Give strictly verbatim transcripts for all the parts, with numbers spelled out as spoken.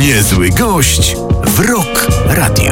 Niezły gość w Rock Radio.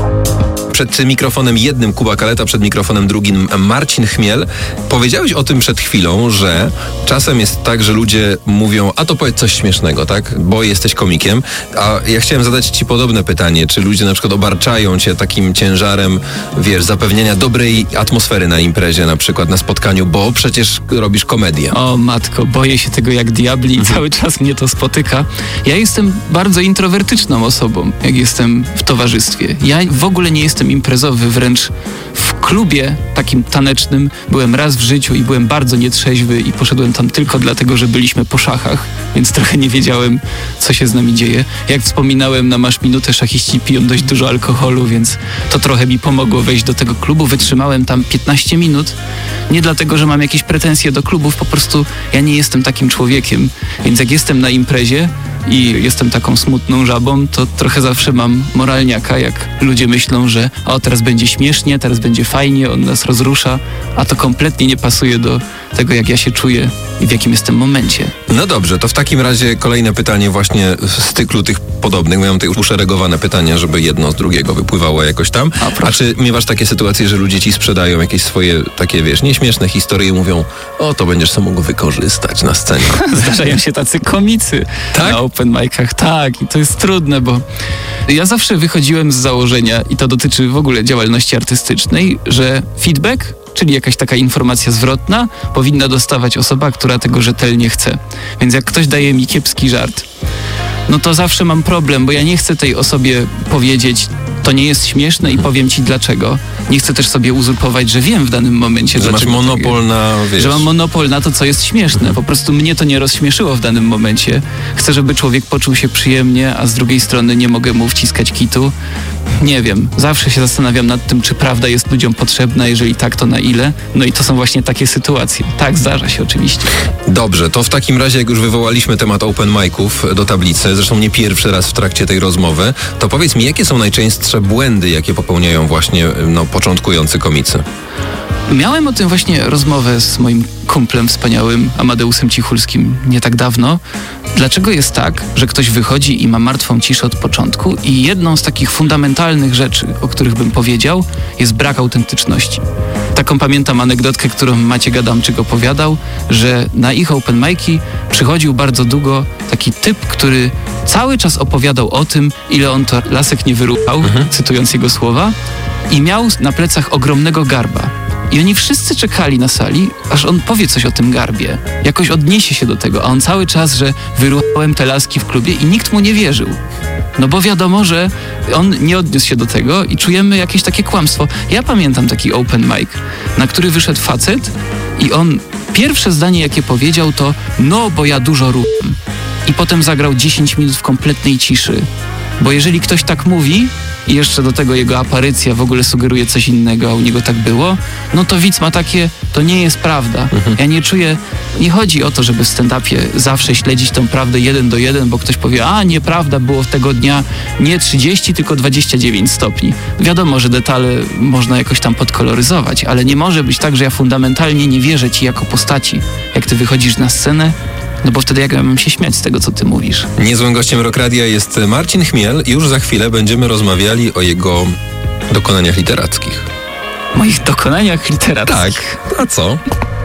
Przed mikrofonem jednym Kuba Kaleta, przed mikrofonem drugim Marcin Chmiel. Powiedziałeś o tym przed chwilą, że czasem jest tak, że ludzie mówią, a to powiedz coś śmiesznego, tak? Bo jesteś komikiem. A ja chciałem zadać ci podobne pytanie, czy ludzie na przykład obarczają cię takim ciężarem, wiesz, zapewnienia dobrej atmosfery na imprezie, na przykład na spotkaniu, bo przecież robisz komedię. O matko, boję się tego jak diabli i mhm. cały czas mnie to spotyka. Ja jestem bardzo introwertyczną osobą, jak jestem w towarzystwie. Ja w ogóle nie jestem imprezowy, wręcz w klubie takim tanecznym byłem raz w życiu i byłem bardzo nietrzeźwy i poszedłem tam tylko dlatego, że byliśmy po szachach, więc trochę nie wiedziałem, co się z nami dzieje. Jak wspominałem, na Masz Minutę szachiści piją dość dużo alkoholu, więc to trochę mi pomogło wejść do tego klubu. Wytrzymałem tam piętnaście minut, nie dlatego, że mam jakieś pretensje do klubów, po prostu ja nie jestem takim człowiekiem, więc jak jestem na imprezie i jestem taką smutną żabą, to trochę zawsze mam moralniaka, jak ludzie myślą, że o, teraz będzie śmiesznie, teraz będzie fajnie, on nas rozrusza, a to kompletnie nie pasuje do tego, jak ja się czuję i w jakim jestem momencie. No dobrze, to w takim razie kolejne pytanie właśnie z cyklu tych podobnych. Miałem tutaj uszeregowane pytania, żeby jedno z drugiego wypływało jakoś tam. A, a czy miewasz takie sytuacje, że ludzie ci sprzedają jakieś swoje takie, wiesz, nieśmieszne historie i mówią, o, to będziesz sobie mógł wykorzystać na scenie. Zdarzają się tacy komicy tak? na open micach. Tak, i to jest trudne, bo ja zawsze wychodziłem z założenia, i to dotyczy w ogóle działalności artystycznej, że feedback, czyli jakaś taka informacja zwrotna, powinna dostawać osoba, która tego rzetelnie chce. Więc jak ktoś daje mi kiepski żart, no to zawsze mam problem, bo ja nie chcę tej osobie powiedzieć, to nie jest śmieszne i powiem ci dlaczego. Nie chcę też sobie uzurpować, że wiem w danym momencie, że masz monopol na, wiesz... Że mam monopol na to, co jest śmieszne. Mhm. Po prostu mnie to nie rozśmieszyło w danym momencie. Chcę, żeby człowiek poczuł się przyjemnie, a z drugiej strony nie mogę mu wciskać kitu. Nie wiem. Zawsze się zastanawiam nad tym, czy prawda jest ludziom potrzebna, jeżeli tak, to na ile. No i to są właśnie takie sytuacje. Tak, zdarza się oczywiście. Dobrze, to w takim razie, jak już wywołaliśmy temat open miców do tablicy, zresztą nie pierwszy raz w trakcie tej rozmowy, to powiedz mi, jakie są najczęstsze błędy, jakie popełniają właśnie no, początkujący komicy? Miałem o tym właśnie rozmowę z moim kumplem wspaniałym, Amadeusem Cichulskim, nie tak dawno. Dlaczego jest tak, że ktoś wychodzi i ma martwą ciszę od początku i jedną z takich fundamentalnych rzeczy, o których bym powiedział, jest brak autentyczności. Taką pamiętam anegdotkę, którą Maciek Adamczyk opowiadał, że na ich open mic'i przychodził bardzo długo taki typ, który cały czas opowiadał o tym, ile on to lasek nie wyruchał, mhm. cytując jego słowa, i miał na plecach ogromnego garba. I oni wszyscy czekali na sali, aż on powie coś o tym garbie. Jakoś odniesie się do tego, a on cały czas, że wyruchałem te laski w klubie i nikt mu nie wierzył. No bo wiadomo, że on nie odniósł się do tego i czujemy jakieś takie kłamstwo. Ja pamiętam taki open mic, na który wyszedł facet i on pierwsze zdanie, jakie powiedział, to no, bo ja dużo rucham. I potem zagrał dziesięć minut w kompletnej ciszy. Bo jeżeli ktoś tak mówi i jeszcze do tego jego aparycja w ogóle sugeruje coś innego, a u niego tak było, no to widz ma takie, to nie jest prawda. Mhm. Ja nie czuję, nie chodzi o to, żeby w stand-upie zawsze śledzić tą prawdę jeden do jeden, bo ktoś powie, a nieprawda, było tego dnia nie trzydzieści, tylko dwadzieścia dziewięć stopni. Wiadomo, że detale można jakoś tam podkoloryzować, ale nie może być tak, że ja fundamentalnie nie wierzę ci jako postaci. Jak ty wychodzisz na scenę, no bo wtedy jak ja mam się śmiać z tego, co ty mówisz. Niezłym gościem Rock Radia jest Marcin Chmiel i już za chwilę będziemy rozmawiali o jego dokonaniach literackich. Moich dokonaniach literackich? Tak, a co?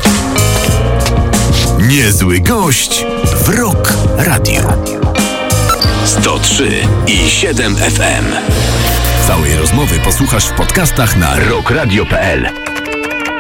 Niezły gość w Rock Radio. sto trzy i siedem F M. Całej rozmowy posłuchasz w podcastach na rock radio kropka p l.